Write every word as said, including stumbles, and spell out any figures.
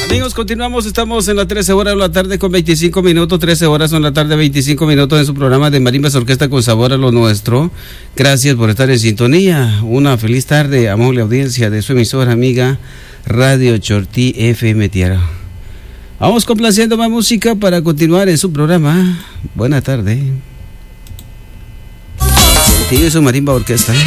Amigos, continuamos, estamos en las trece horas de la tarde con veinticinco minutos, trece horas en la tarde, veinticinco minutos en su programa de Marimbas Orquesta con sabor a lo nuestro. Gracias por estar en sintonía, una feliz tarde, amable audiencia de su emisora amiga Radio Chortí F M Tierra. Vamos complaciendo más música para continuar en su programa. Buena tarde. Y su Marimba Orquesta.